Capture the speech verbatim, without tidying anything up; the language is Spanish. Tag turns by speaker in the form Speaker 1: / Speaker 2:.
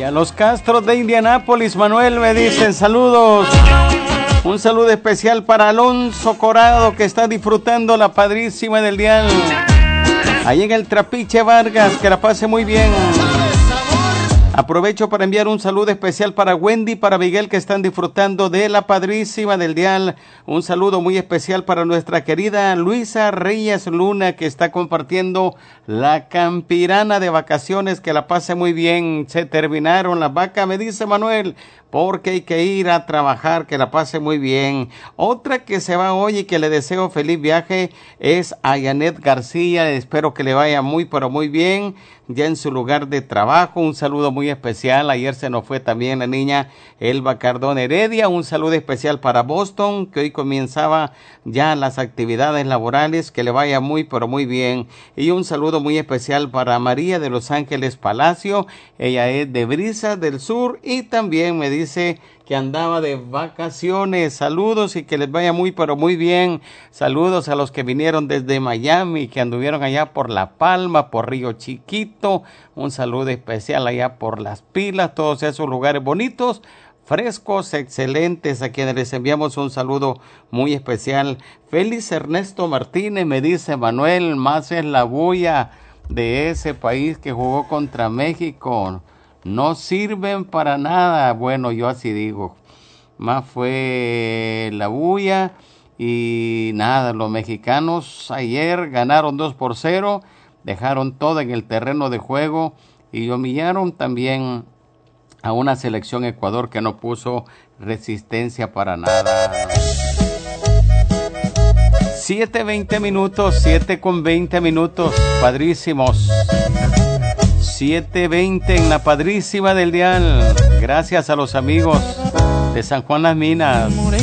Speaker 1: a los Castros de Indianápolis, Manuel, me dicen saludos. Un saludo especial para Alonso Corado, que está disfrutando la padrísima del dial. Ahí en el Trapiche Vargas, que la pase muy bien. Aprovecho para enviar un saludo especial para Wendy y para Miguel, que están disfrutando de la padrísima del dial. Un saludo muy especial para nuestra querida Luisa Reyes Luna, que está compartiendo la campirana de vacaciones. Que la pase muy bien. Se terminaron las vacas, me dice Manuel, porque hay que ir a trabajar. Que la pase muy bien. Otra que se va hoy y que le deseo feliz viaje es a Yanet García. Espero que le vaya muy pero muy bien ya en su lugar de trabajo. Un saludo muy especial. Ayer se nos fue también la niña Elba Cardón Heredia. Un saludo especial para Boston, que hoy comenzaba ya las actividades laborales. Que le vaya muy pero muy bien. Y un saludo muy especial para María de Los Ángeles Palacio. Ella es de Brisas del Sur y también me dice que andaba de vacaciones. Saludos y que les vaya muy pero muy bien. Saludos a los que vinieron desde Miami, que anduvieron allá por La Palma, por Río Chiquito. Un saludo especial allá por Las Pilas, todos esos lugares bonitos, frescos, excelentes, a quienes les enviamos un saludo muy especial. Félix Ernesto Martínez, me dice Manuel, más es la bulla de ese país que jugó contra México. No sirven para nada. Bueno, yo así digo. Más fue la bulla y nada, los mexicanos ayer ganaron dos por cero, dejaron todo en el terreno de juego y humillaron también a una selección Ecuador que no puso resistencia para nada. siete veinte minutos, siete con veinte minutos, padrísimos. siete veinte en la padrísima del dial. Gracias a los amigos de San Juan Las Minas.